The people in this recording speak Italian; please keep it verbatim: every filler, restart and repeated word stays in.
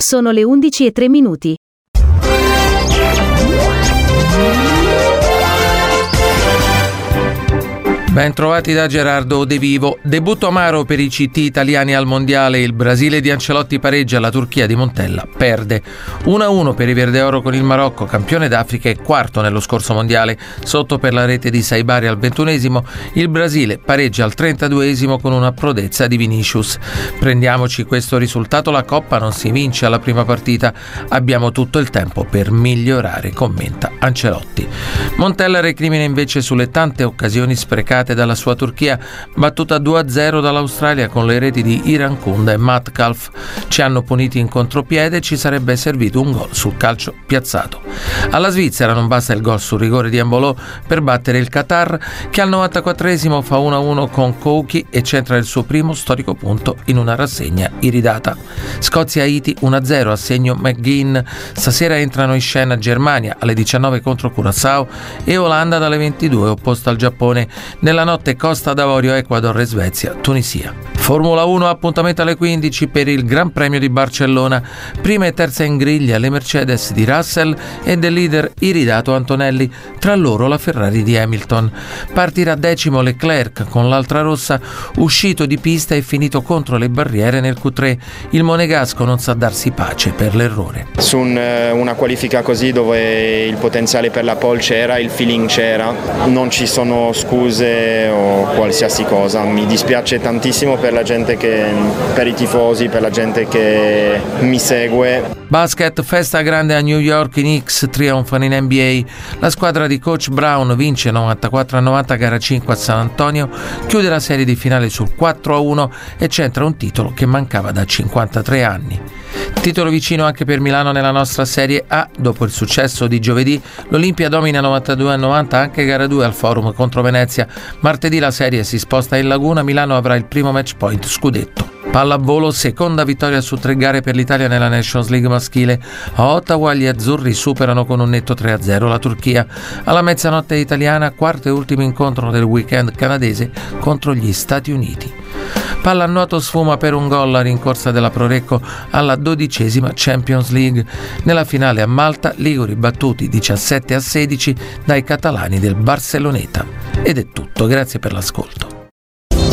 Sono le undici e tre minuti. Ben trovati da Gerardo De Vivo. Debutto amaro per i C T italiani al mondiale. Il Brasile di Ancelotti pareggia, la Turchia di Montella perde. uno a uno per i verdeoro con il Marocco, campione d'Africa e quarto nello scorso mondiale. Sotto per la rete di Saibari al ventunesimo, il Brasile pareggia al trentaduesimo con una prodezza di Vinicius. Prendiamoci questo risultato, la Coppa non si vince alla prima partita. Abbiamo tutto il tempo per migliorare, commenta Ancelotti. Montella recrimina invece sulle tante occasioni sprecate dalla sua Turchia, battuta due a zero dall'Australia con le reti di Irankunda e Metcalf. Ci hanno puniti in contropiede, ci sarebbe servito un gol sul calcio piazzato. Alla Svizzera non basta il gol sul rigore di Embolo per battere il Qatar, che al novantaquattresimo fa uno a uno con Kouki e centra il suo primo storico punto in una rassegna iridata. Scozia-Haiti uno a zero a segno McGinn. Stasera entrano in scena Germania alle diciannove contro Curaçao e Olanda dalle ventidue opposta al Giappone. Nella notte Costa d'Avorio, Ecuador e Svezia, Tunisia. Formula uno, appuntamento alle quindici per il Gran Premio di Barcellona. Prima e terza in griglia le Mercedes di Russell e del leader iridato Antonelli, tra loro la Ferrari di Hamilton. Partirà decimo Leclerc con l'altra rossa, uscito di pista e finito contro le barriere nel Q tre. Il monegasco non sa darsi pace per l'errore. Su un, una qualifica così dove il potenziale per la pole c'era, il feeling c'era, non ci sono scuse o qualsiasi cosa. Mi dispiace tantissimo per la gente che, per i tifosi, per la gente che mi segue. Basket, festa grande a New York, i Knicks trionfano in N B A. La squadra di coach Brown vince novantaquattro a novanta gara cinque a San Antonio, chiude la serie di finale sul quattro a uno e centra un titolo che mancava da cinquantatré anni. Titolo vicino anche per Milano nella nostra Serie A. Dopo il successo di giovedì, l'Olimpia domina novantadue a novanta anche gara due al Forum contro Venezia. Martedì la serie si sposta in Laguna, Milano avrà il primo match point scudetto. Pallavolo, seconda vittoria su tre gare per l'Italia nella Nations League maschile. A Ottawa gli azzurri superano con un netto tre a zero la Turchia. Alla mezzanotte italiana, quarto e ultimo incontro del weekend canadese contro gli Stati Uniti. Pallanuoto sfuma per un gol la rincorsa della Prorecco alla dodicesima Champions League. Nella finale a Malta, liguri battuti diciassette a sedici dai catalani del Barceloneta. Ed è tutto, grazie per l'ascolto.